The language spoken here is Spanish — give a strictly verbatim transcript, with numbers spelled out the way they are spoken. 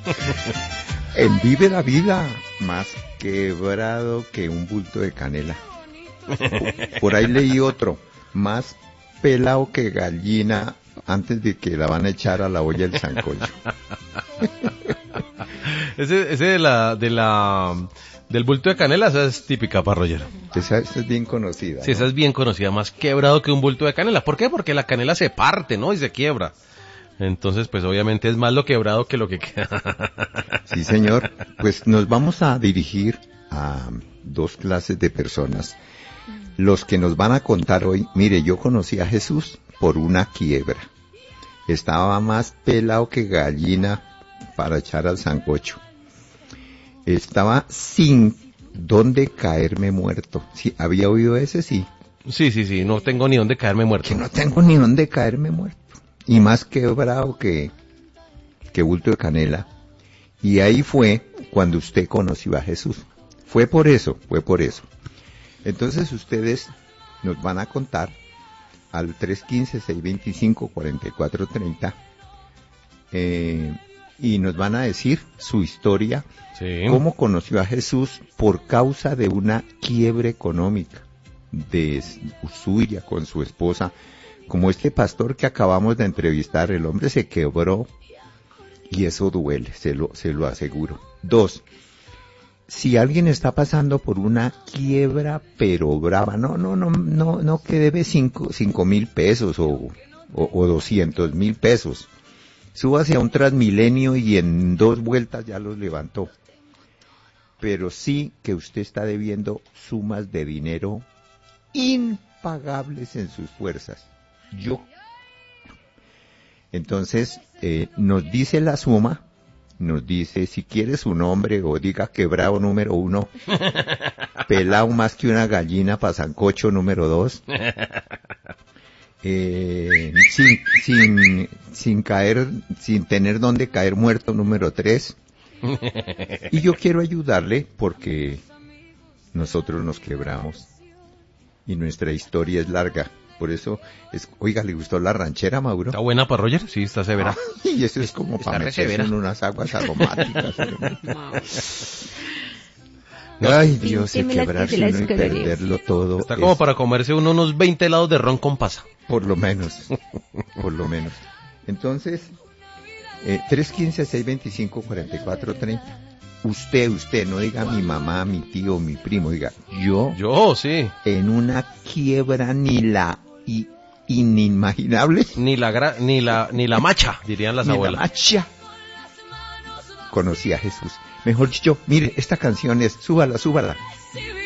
En Vive la Vida, más quebrado que un bulto de canela. Por ahí leí otro, más pelado que gallina antes de que la van a echar a la olla el sancocho. ese ese de la de la del bulto de canela, esa es típica para Roger. Esa, esa es bien conocida. Sí, ¿no? esa es bien conocida, más quebrado que un bulto de canela. ¿Por qué? Porque la canela se parte, ¿no? Y se quiebra. Entonces, pues obviamente es más lo quebrado que lo que queda. Sí, señor. Pues nos vamos a dirigir a dos clases de personas. Los que nos van a contar hoy, mire, yo conocí a Jesús por una quiebra. Estaba más pelado que gallina para echar al sancocho. Estaba sin dónde caerme muerto. ¿Sí? ¿Había oído ese? Sí. Sí, sí, sí, no tengo ni dónde caerme muerto. Que no tengo ni dónde caerme muerto. Y más quebrado que, que bulto de canela. Y ahí fue cuando usted conoció a Jesús. Fue por eso, fue por eso. Entonces ustedes nos van a contar al tres uno cinco, seis dos cinco, cuatro cuatro tres cero eh, y nos van a decir su historia, Sí. cómo conoció a Jesús por causa de una quiebre económica de suya con su esposa, como este pastor que acabamos de entrevistar. El hombre se quebró y eso duele, se lo, se lo aseguro. Dos, si alguien está pasando por una quiebra pero brava, no, no, no, no, no que debe cinco, cinco mil pesos o, o, o doscientos mil pesos, súbase a un Transmilenio y en dos vueltas ya los levantó. Pero sí que usted está debiendo sumas de dinero impagables en sus fuerzas. Yo. Entonces, eh, nos dice la suma, nos dice, si quiere su nombre o diga quebrado número uno, pelado más que una gallina pa' sancocho número dos, eh, sin, sin, sin caer, sin tener dónde caer muerto número tres. Y yo quiero ayudarle porque nosotros nos quebramos y nuestra historia es larga. Por eso, es, oiga, ¿le gustó la ranchera, Mauro? ¿Está buena para Roger? Sí, está severa. Y eso es como Está para re meterse severa. en unas aguas aromáticas. No. Ay, Dios, y Pínteme la quebrarse que se la uno y escalaría. perderlo todo. Está como es- para comerse uno unos veinte helados de ron con pasa. Por lo menos, por lo menos. Entonces, eh, tres uno cinco, seis dos cinco, cuatro cuatro tres cero. Usted, usted, no diga mi mamá, mi tío, mi primo, diga yo, Yo, sí. en una quiebra ni la i- inimaginable, Ni la gra ni la ni la macha, dirían las ni la abuelas. macha. Conocí a Jesús. Mejor dicho, mire, esta canción es, súbala, súbala. Si